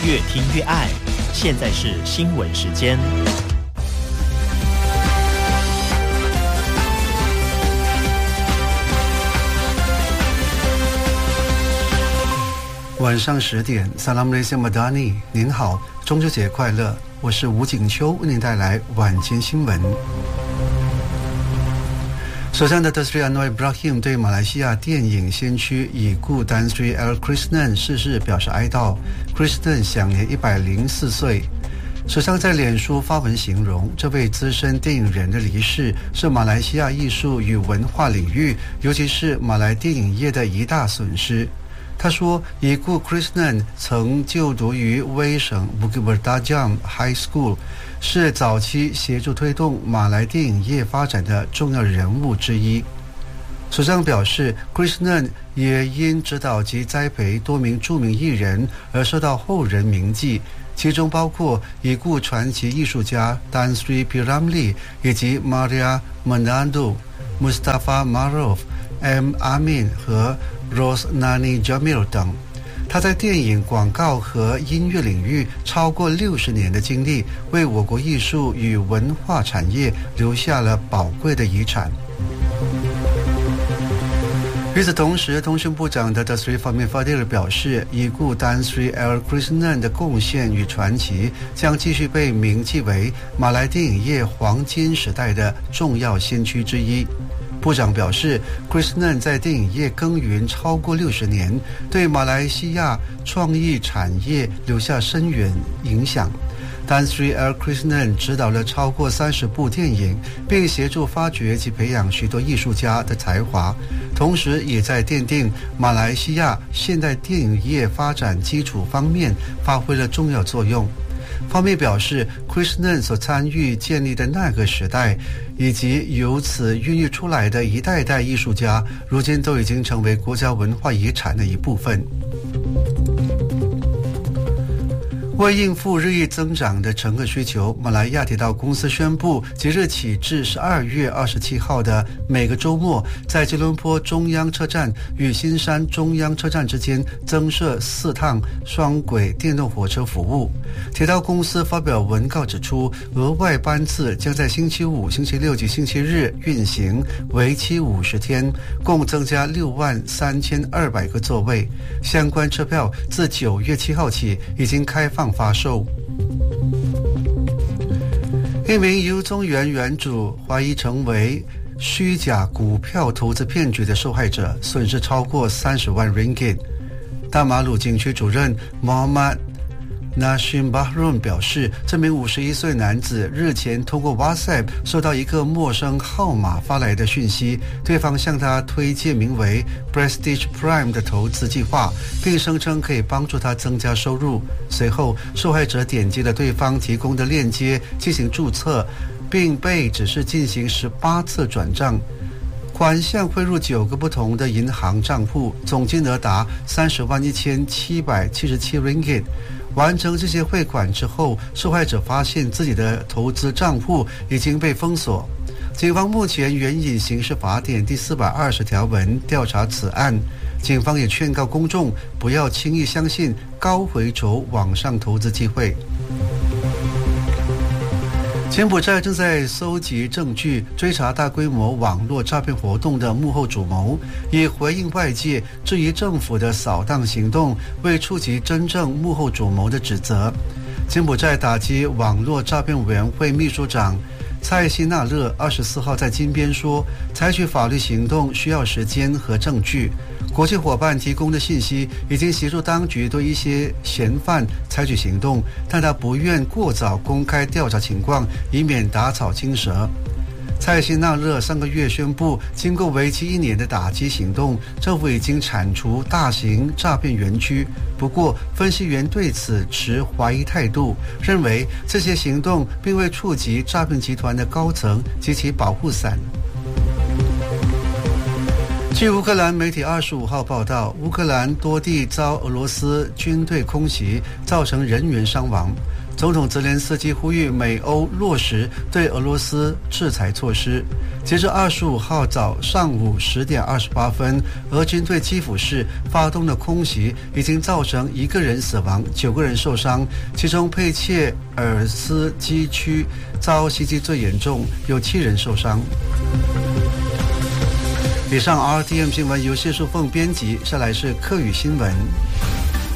越听越爱。现在是新闻时间。 晚上10点 Salam Malaysia Madani， 您好，中秋节快乐，我是吴景秋，为您带来晚间新闻。首相的 Sri Anwar Ibrahim 对马来西亚电影先驱已故 Tan Sri L. Krishnan 逝世表示哀悼。 Krishnan 享年104岁。首相在脸书发文形容，这位资深电影人的离世是马来西亚艺术与文化领域，尤其是马来电影业的一大损失。他说，已故 Krishnan 曾就读于威省 Bukit Berdajam High School， 是早期协助推动马来电影业发展的重要人物之一。首相表示， Krishnan 也因指导及栽培多名著名艺人而受到后人铭记，其中包括已故传奇艺术家 Tan Sri P. Ramlee 以及 Maria Menado、Mustafa Maruf、M. Amin 和 Rosnani Jamil 等。他在电影、广告和音乐领域超过60年的经历，为我国艺术与文化产业留下了宝贵的遗产。与此同时，通讯部长的 Sri Fahmi Fadil 表示，已故 Tan Sri L. Krishnan 的贡献与传奇将继续被铭记为马来电影业黄金时代的重要先驱之一。部长表示， Krishnan 在电影业耕耘超过60年，对马来西亚创意产业留下深远影响。Tan Sri L. Krishnan 指导了超过30部电影，并协助发掘及培养许多艺术家的才华，同时也在奠定马来西亚现代电影业发展基础方面发挥了重要作用。方面表示， Krishnan 所参与建立的那个时代，以及由此孕育出来的一代代艺术家，如今都已经成为国家文化遗产的一部分。为应付日益增长的乘客需求，马来亚铁道公司宣布，即日起至12月27号的每个周末，在吉隆坡中央车站与新山中央车站之间增设4趟双轨电动火车服务。铁道公司发表文告指出，额外班次将在星期五、星期六及星期日运行，为期50天，共增加63200个座位。相关车票自9月7号起已经开放发售。一名由中原原主怀疑成为虚假股票投资骗局的受害者，损失超过30万 ringgit。 大马鲁警区主任 Muhammad Nashim Bahrun 表示，这名51岁男子日前通过 WhatsApp 收到一个陌生号码发来的讯息，对方向他推荐名为 Prestige Prime 的投资计划，并声称可以帮助他增加收入。随后，受害者点击了对方提供的链接进行注册，并被指示进行18次转账，款项汇入9个不同的银行账户，总金额达30万1777 ringgit。完成这些汇款之后，受害者发现自己的投资账户已经被封锁。警方目前援引刑事法典第420条文调查此案。警方也劝告公众不要轻易相信高回酬网上投资机会。柬埔寨正在搜集证据，追查大规模网络诈骗活动的幕后主谋，以回应外界质疑政府的扫荡行动未触及真正幕后主谋的指责。柬埔寨打击网络诈骗委员会秘书长蔡希纳勒24号在金边说，采取法律行动需要时间和证据。国际伙伴提供的信息已经协助当局对一些嫌犯采取行动，但他不愿过早公开调查情况，以免打草惊蛇。蔡希纳勒上个月宣布，经过为期1年的打击行动，政府已经铲除大型诈骗园区。不过，分析员对此持怀疑态度，认为这些行动并未触及诈骗集团的高层及其保护伞。据乌克兰媒体25号报道，乌克兰多地遭俄罗斯军队空袭，造成人员伤亡。 总统泽连斯基呼吁美欧落实对俄罗斯制裁措施。截至25号上午10点28分，俄军对基辅市发动的空袭已经造成1个人死亡，9个人受伤，其中佩切尔斯基区遭袭击最严重，有7人受伤。以上 RTM 新闻由谢淑凤编辑，下来是客语新闻。